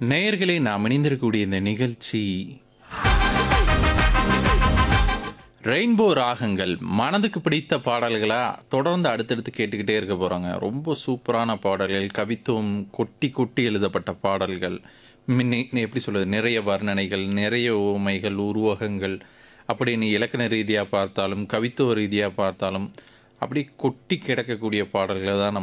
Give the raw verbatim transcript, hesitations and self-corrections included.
நேயர்களே நாம் இணைந்திருக்கக்கூடிய இந்த நிகழ்ச்சி ரெயின்போ ராகங்கள் மனதுக்கு பிடித்த பாடல்களா தொடர்ந்து அடுத்தடுத்து கேட்டுக்கிட்டே இருக்க போறாங்க. ரொம்ப சூப்பரான பாடல்கள், கவித்துவம் கொட்டி கொட்டி எழுதப்பட்ட பாடல்கள், மின்னி- எப்படி சொல்றது, நிறைய வர்ணனைகள், நிறைய உவமைகள், உருவகங்கள், அப்படின்னு இலக்கண ரீதியாக பார்த்தாலும் கவித்துவ ரீதியாக பார்த்தாலும் அப்படி கொட்டி கிடக்கக்கூடிய பாடல்களை தான் நம்ம